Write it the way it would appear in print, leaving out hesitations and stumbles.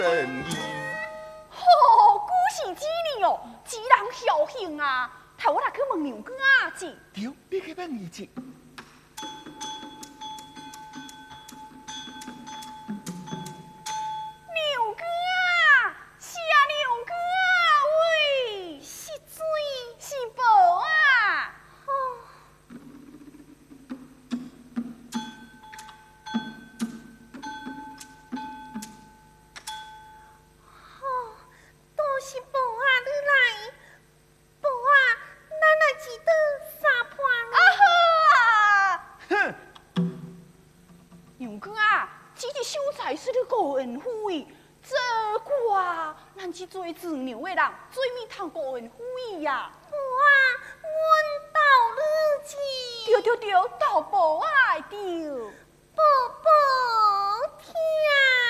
本意。 哦，古是之年哦，只人孝行啊！替我来去问牛哥啊子。 对，你去问一下。 牛哥啊，是啊，牛哥啊，喂，是水是宝啊！ 都是宝啊，你来，宝啊，咱来一道三盘。 啊哼！牛哥啊，这个秀才是你个人富裕，这寡咱这做自牛的人，最咪通个人富裕呀！ 宝啊，阮到你去。 对，到宝啊，对。 宝宝听。